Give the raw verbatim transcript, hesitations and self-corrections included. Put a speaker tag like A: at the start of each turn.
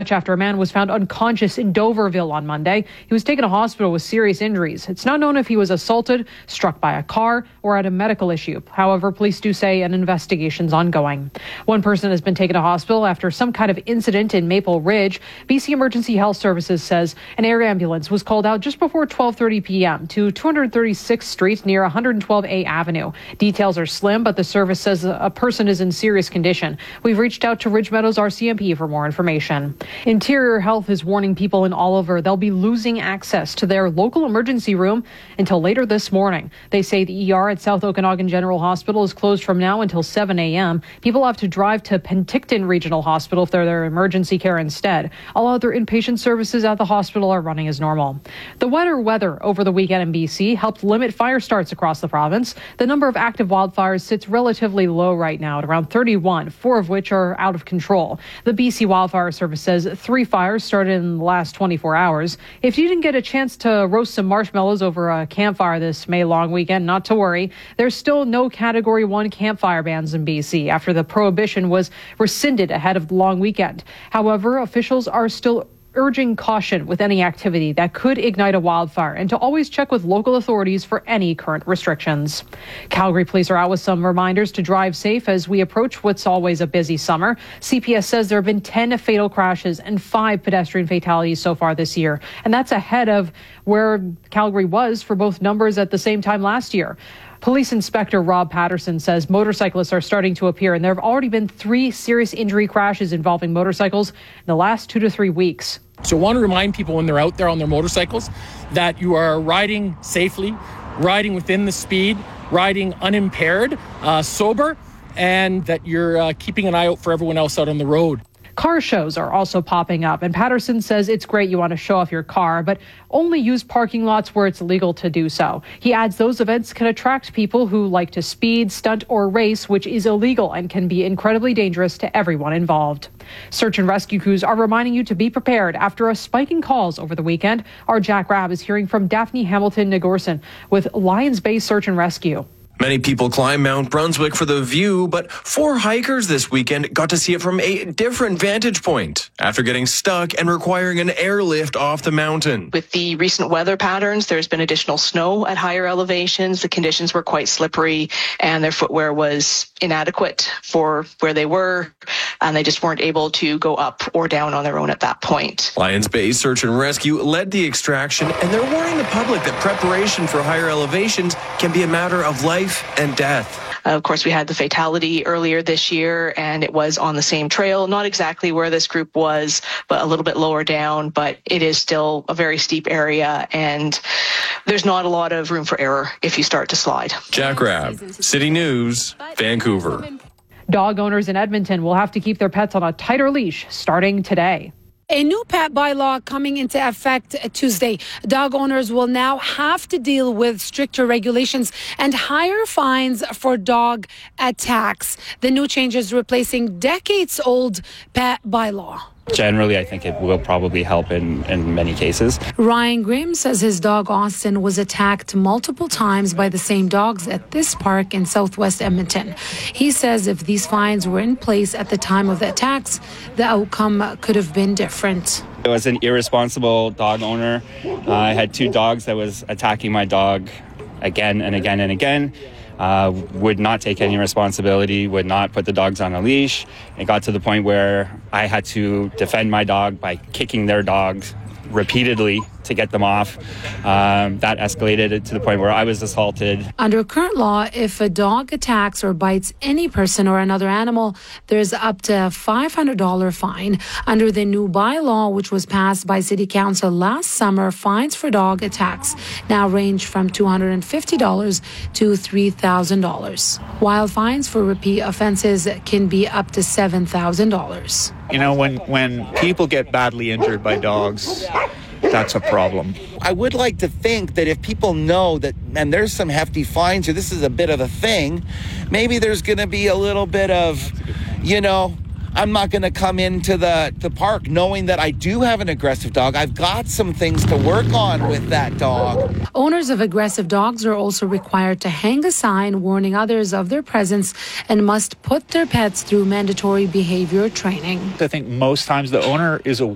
A: much after a man was found unconscious in Doverville on Monday. He was taken to hospital with serious injuries. It's not known if he was assaulted, struck by a car, or had a medical issue. However, police do say an investigation's ongoing. One person has been taken to hospital after some kind of incident in Maple Ridge. B C Emergency Health Services says an air ambulance was called out just before twelve thirty p.m. to two hundred thirty-sixth Street near one hundred twelve A Avenue. Details are slim, but the service says a person is in serious condition. We've reached out to Ridge Meadows R C M P for more information. Interior Health is warning people in Oliver they'll be losing access to their local emergency room until later this morning. They say the E R at South Okanagan General Hospital is closed from now until seven a.m. People have to drive to Penticton Regional Hospital if they're their emergency care instead. All other inpatient services at the hospital are running as normal. The wetter weather over the weekend in B C helped limit fire starts across the province. The number of active wildfires sits relatively low right now at around thirty-one, four of which are out of control. The B C Wildfire Service says three fires started in the last twenty-four hours. If you didn't get a chance to roast some marshmallows over a campfire this May long weekend, not to worry. There's still no Category one campfire bans in B C after the prohibition was rescinded ahead of the long weekend. However, officials are still urging caution with any activity that could ignite a wildfire and to always check with local authorities for any current restrictions. Calgary police are out with some reminders to drive safe as we approach what's always a busy summer. C P S says there have been ten fatal crashes and five pedestrian fatalities so far this year, and that's ahead of where Calgary was for both numbers at the same time last year. Police Inspector Rob Patterson says motorcyclists are starting to appear, and there have already been three serious injury crashes involving motorcycles in the last two to three weeks.
B: So I want to remind people when they're out there on their motorcycles that you are riding safely, riding within the speed, riding unimpaired, uh, sober, and that you're uh, keeping an eye out for everyone else out on the road.
A: Car shows are also popping up, and Patterson says it's great you want to show off your car, but only use parking lots where it's legal to do so. He adds those events can attract people who like to speed, stunt, or race, which is illegal and can be incredibly dangerous to everyone involved. Search and rescue crews are reminding you to be prepared after a spike in calls over the weekend. Our Jack Rabb is hearing from Daphne Hamilton-Nagorson with Lions Bay Search and Rescue.
C: Many people climb Mount Brunswick for the view, but four hikers this weekend got to see it from a different vantage point after getting stuck and requiring an airlift off the mountain.
D: With the recent weather patterns, there's been additional snow at higher elevations. The conditions were quite slippery and their footwear was inadequate for where they were, and they just weren't able to go up or down on their own at that point.
C: Lions Bay Search and Rescue led the extraction, and they're warning the public that preparation for higher elevations can be a matter of life and death.
D: Uh, of course, we had the fatality earlier this year, and it was on the same trail, not exactly where this group was, but a little bit lower down, but it is still a very steep area, and there's not a lot of room for error if you start to slide.
C: Jack Rabb, City News, Vancouver.
A: Dog owners in Edmonton will have to keep their pets on a tighter leash starting today.
E: A new pet bylaw coming into effect Tuesday. Dog owners will now have to deal with stricter regulations and higher fines for dog attacks. The new changes replacing decades-old pet bylaw.
F: Generally, I think it will probably help in, in many cases.
E: Ryan Grimm says his dog Austin was attacked multiple times by the same dogs at this park in southwest Edmonton. He says if these fines were in place at the time of the attacks, the outcome could have been different.
F: I was an irresponsible dog owner. Uh, I had two dogs that was attacking my dog again and again and again. Uh, would not take any responsibility, would not put the dogs on a leash. It got to the point where I had to defend my dog by kicking their dog repeatedly to get them off. Um, that escalated to the point where I was assaulted.
E: Under current law, if a dog attacks or bites any person or another animal, there's up to a five hundred dollars fine. Under the new bylaw, which was passed by City Council last summer, fines for dog attacks now range from two hundred fifty dollars to three thousand dollars, while fines for repeat offenses can be up to seven thousand dollars.
G: You know, when, when people get badly injured by dogs, that's a problem.
H: I would like to think that if people know that, and there's some hefty fines, or this is a bit of a thing, maybe there's going to be a little bit of, you know, I'm not going to come into the, the park knowing that I do have an aggressive dog. I've got some things to work on with that dog.
E: Owners of aggressive dogs are also required to hang a sign warning others of their presence and must put their pets through mandatory behavior training.
G: I think most times the owner is